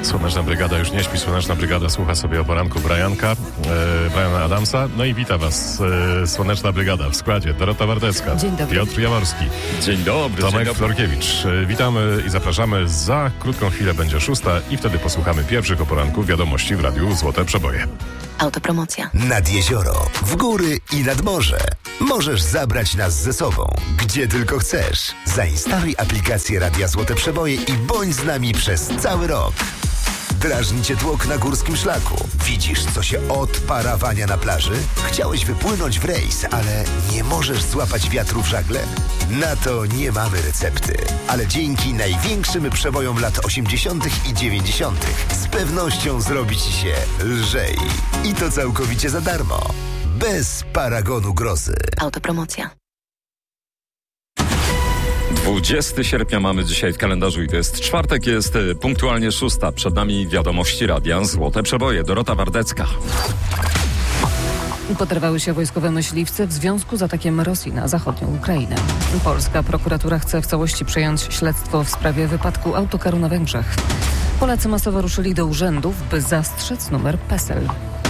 Słoneczna Brygada już nie śpi. Słoneczna Brygada słucha sobie o poranku Briana Adamsa. No i wita was Słoneczna Brygada w składzie. Dorota Wardecka, Dzień dobry. Piotr Jaworski, Dzień dobry. Tomek Florkiewicz. Witamy i zapraszamy. Za krótką chwilę będzie 6 i wtedy posłuchamy pierwszych o poranku wiadomości w Radiu Złote Przeboje. Autopromocja. Nad jezioro, w góry i nad morze. Możesz zabrać nas ze sobą, gdzie tylko chcesz. Zainstaluj aplikację Radia Złote Przeboje i bądź z nami przez cały rok. Drażni cię tłok na górskim szlaku. Widzisz, co się odparawania na plaży? Chciałeś wypłynąć w rejs, ale nie możesz złapać wiatru w żagle? Na to nie mamy recepty. Ale dzięki największym przebojom lat 80. i 90. z pewnością zrobi ci się lżej. I to całkowicie za darmo. Bez paragonu grozy. Autopromocja. 20 sierpnia mamy dzisiaj w kalendarzu i to jest czwartek, jest punktualnie 6. Przed nami wiadomości Radia Złote Przeboje. Dorota Wardecka. Poderwały się wojskowe myśliwce w związku z atakiem Rosji na zachodnią Ukrainę. Polska prokuratura chce w całości przejąć śledztwo w sprawie wypadku autokaru na Węgrzech. Polacy masowo ruszyli do urzędów, by zastrzec numer PESEL.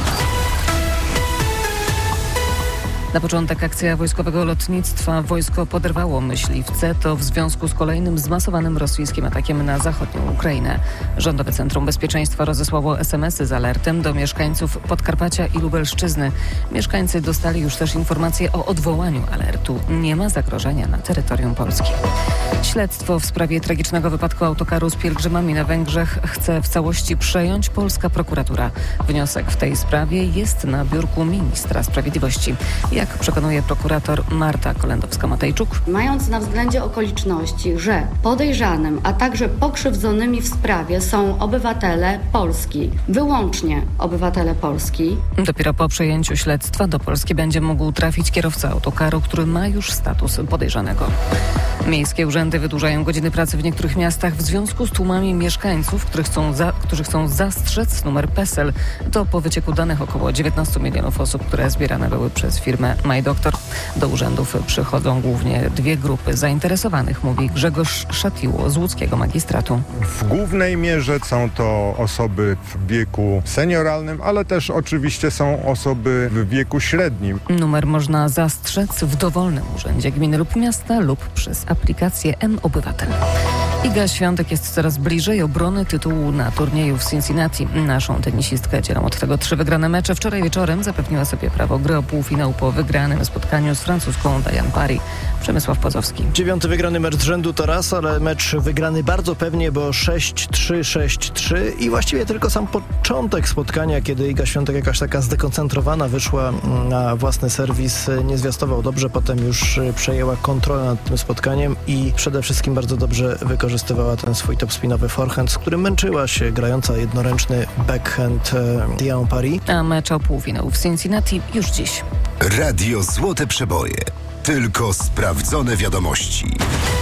Na początek akcja wojskowego lotnictwa. Wojsko poderwało myśliwce. To w związku z kolejnym zmasowanym rosyjskim atakiem na zachodnią Ukrainę. Rządowe Centrum Bezpieczeństwa rozesłało SMS-y z alertem do mieszkańców Podkarpacia i Lubelszczyzny. Mieszkańcy dostali już też informację o odwołaniu alertu. Nie ma zagrożenia na terytorium Polski. Śledztwo w sprawie tragicznego wypadku autokaru z pielgrzymami na Węgrzech chce w całości przejąć polska prokuratura. Wniosek w tej sprawie jest na biurku ministra sprawiedliwości. Jak przekonuje prokurator Marta Kolendowska-Matejczuk. Mając na względzie okoliczności, że podejrzanym, a także pokrzywdzonymi w sprawie są obywatele Polski, wyłącznie obywatele Polski. Dopiero po przejęciu śledztwa do Polski będzie mógł trafić kierowca autokaru, który ma już status podejrzanego. Miejskie urzędy wydłużają godziny pracy w niektórych miastach w związku z tłumami mieszkańców, którzy chcą zastrzec numer PESEL. To po wycieku danych około 19 milionów osób, które zbierane były przez firmę MyDoktor. Do urzędów przychodzą głównie dwie grupy zainteresowanych, mówi Grzegorz Szatiło z łódzkiego magistratu. W głównej mierze są to osoby w wieku senioralnym, ale też oczywiście są osoby w wieku średnim. Numer można zastrzec w dowolnym urzędzie gminy lub miasta lub przez aplikację M-Obywatel. Iga Świątek jest coraz bliżej obrony tytułu na turnieju w Cincinnati. Naszą tenisistkę dzielą od tego 3 wygrane mecze. Wczoraj wieczorem zapewniła sobie prawo gry o półfinał po wygranym spotkaniu z francuską Diane Parry. Przemysław Pozowski. 9. wygrany mecz z rzędu to raz, ale mecz wygrany bardzo pewnie, bo 6-3, 6-3 i właściwie tylko sam początek spotkania, kiedy Iga Świątek jakaś taka zdekoncentrowana wyszła na własny serwis, nie zwiastował dobrze, potem już przejęła kontrolę nad tym spotkaniem i przede wszystkim bardzo dobrze wykorzystywała ten swój topspinowy forehand, z którym męczyła się grająca jednoręczny backhand Diane Parry. A mecz o półfinał w Cincinnati już dziś. Radio Złote Przeboje. Tylko sprawdzone wiadomości.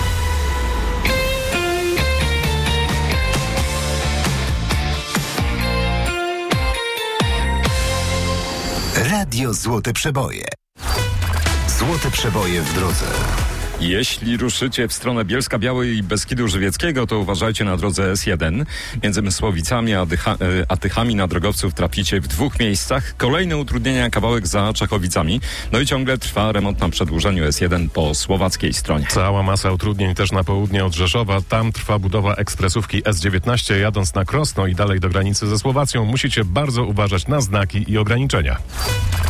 Radio Złote Przeboje. Złote Przeboje w drodze. Jeśli ruszycie w stronę Bielska-Białej i Beskidu Żywieckiego, to uważajcie na drodze S1. Między Mysłowicami a Tychami na drogowców traficie w 2 miejscach. Kolejne utrudnienia kawałek za Czechowicami. No i ciągle trwa remont na przedłużeniu S1 po słowackiej stronie. Cała masa utrudnień też na południe od Rzeszowa. Tam trwa budowa ekspresówki S19. Jadąc na Krosno i dalej do granicy ze Słowacją, musicie bardzo uważać na znaki i ograniczenia.